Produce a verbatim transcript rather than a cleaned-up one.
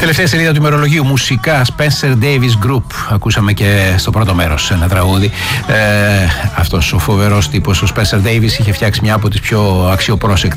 Τελευταία σελίδα του ημερολογίου, μουσικά Spencer Davis Group. Ακούσαμε και στο πρώτο μέρος ένα τραγούδι. Ε, αυτός ο φοβερός τύπος, ο Spencer Davis, είχε φτιάξει μια από τις πιο αξιοπρόσεκτες